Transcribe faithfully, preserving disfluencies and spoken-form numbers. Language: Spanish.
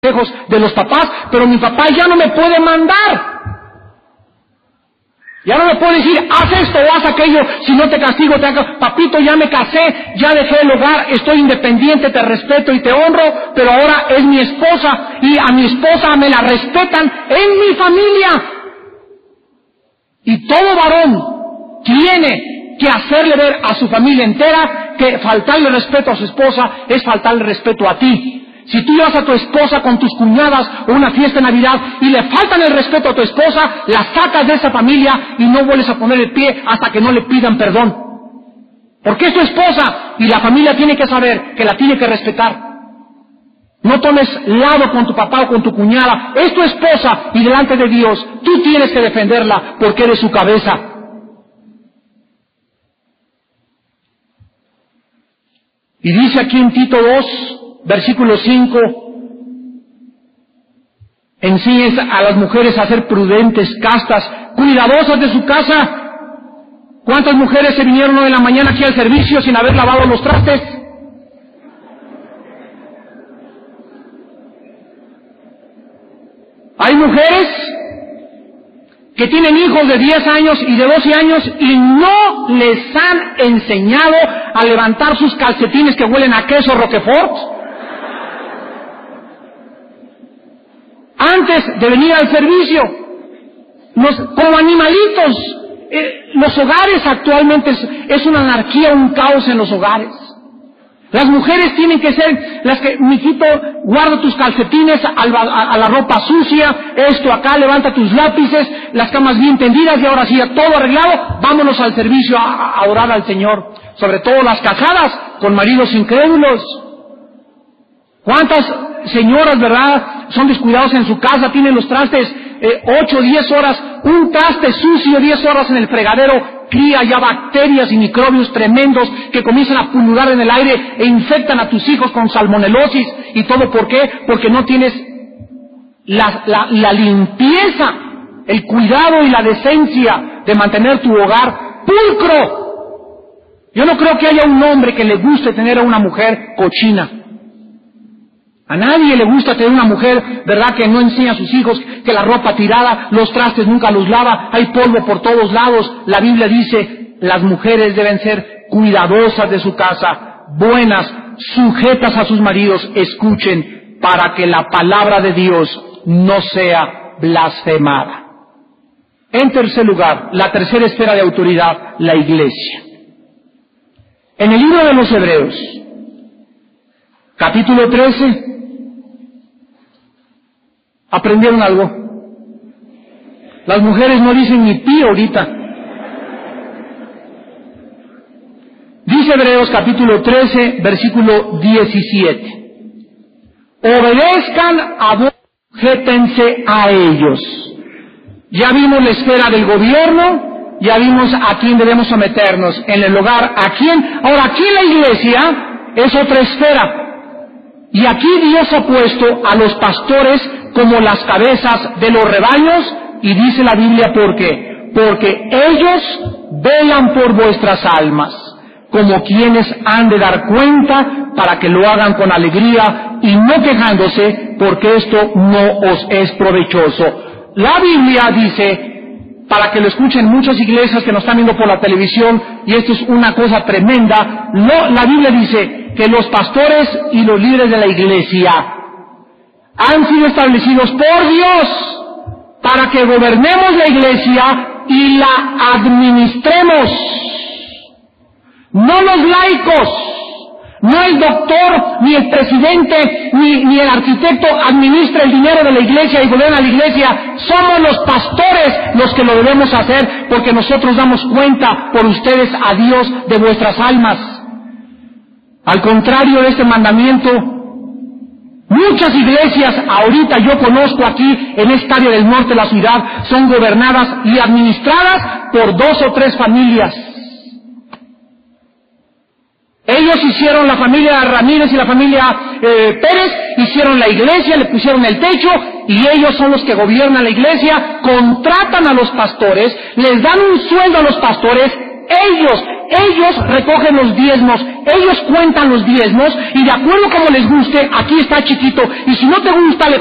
consejos de los papás, pero mi papá ya no me puede mandar. Ya no me puede decir, haz esto o haz aquello, si no te castigo, te hago. Papito, ya me casé, ya dejé el hogar, estoy independiente, te respeto y te honro, pero ahora es mi esposa, y a mi esposa me la respetan en mi familia. Y todo varón tiene que hacerle ver a su familia entera que faltarle respeto a su esposa es faltarle respeto a ti. Si tú llevas a tu esposa con tus cuñadas o una fiesta de Navidad y le faltan el respeto a tu esposa, la sacas de esa familia y no vuelves a poner el pie hasta que no le pidan perdón. Porque es tu esposa y la familia tiene que saber que la tiene que respetar. No tomes lado con tu papá o con tu cuñada, es tu esposa y delante de Dios tú tienes que defenderla porque eres su cabeza. Y dice aquí en Tito dos, versículo cinco, enseñes a las mujeres a ser prudentes, castas, cuidadosas de su casa. ¿Cuántas mujeres se vinieron hoy en la mañana aquí al servicio sin haber lavado los trastes? Hay mujeres que tienen hijos de diez años y de doce años y no les han enseñado a levantar sus calcetines que huelen a queso Roquefort antes de venir al servicio. Nos, como animalitos, eh, los hogares actualmente es, es una anarquía, un caos en los hogares. Las mujeres tienen que ser las que, mijito, guarda tus calcetines a, a, a la ropa sucia, esto acá, levanta tus lápices, las camas bien tendidas y ahora sí, todo arreglado, vámonos al servicio a, a orar al Señor. Sobre todo las casadas con maridos incrédulos. ¿Cuántas señoras, verdad, son descuidados en su casa, tienen los trastes eh, ocho, diez horas, un traste sucio, diez horas en el fregadero, cría ya bacterias y microbios tremendos que comienzan a pulular en el aire e infectan a tus hijos con salmonelosis y todo? ¿Por qué? Porque no tienes la, la, la limpieza, el cuidado y la decencia de mantener tu hogar pulcro. Yo no creo que haya un hombre que le guste tener a una mujer cochina. A nadie le gusta tener una mujer, ¿verdad?, que no enseña a sus hijos, que la ropa tirada, los trastes nunca los lava, hay polvo por todos lados. La Biblia dice, las mujeres deben ser cuidadosas de su casa, buenas, sujetas a sus maridos, escuchen, para que la palabra de Dios no sea blasfemada. En tercer lugar, la tercera esfera de autoridad, la iglesia. En el libro de los Hebreos, capítulo trece, ¿aprendieron algo? Las mujeres no dicen ni pi ahorita. Dice Hebreos capítulo trece, versículo diecisiete. Obedezcan a Dios, sujétense a ellos. Ya vimos la esfera del gobierno, ya vimos a quién debemos someternos, en el hogar, a quién. Ahora, aquí en la iglesia es otra esfera. Y aquí Dios ha puesto a los pastores como las cabezas de los rebaños, y dice la Biblia, ¿por qué? Porque ellos velan por vuestras almas, como quienes han de dar cuenta, para que lo hagan con alegría y no quejándose, porque esto no os es provechoso. La Biblia dice, para que lo escuchen muchas iglesias que nos están viendo por la televisión, y esto es una cosa tremenda, no, la Biblia dice que los pastores y los líderes de la iglesia han sido establecidos por Dios para que gobernemos la iglesia y la administremos. No los laicos, no el doctor, ni el presidente, ni, ni el arquitecto administra el dinero de la iglesia y gobierna la iglesia. Somos los pastores los que lo debemos hacer, porque nosotros damos cuenta por ustedes a Dios de vuestras almas. Al contrario de este mandamiento, muchas iglesias ahorita yo conozco aquí en esta área del norte de la ciudad son gobernadas y administradas por dos o tres familias. Ellos hicieron la familia Ramírez y la familia eh, Pérez, hicieron la iglesia, le pusieron el techo y ellos son los que gobiernan la iglesia, contratan a los pastores, les dan un sueldo a los pastores, ellos ellos recogen los diezmos, ellos cuentan los diezmos, y de acuerdo como les guste, aquí está chiquito, y si no te gusta, le